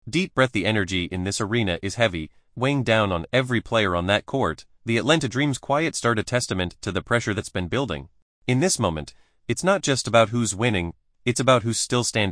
Deep breath. The energy in this arena is heavy, weighing down on every player on that court. The Atlanta Dream's quiet start a testament to the pressure that's been building. In this moment, it's not just about who's winning, it's about who's still standing.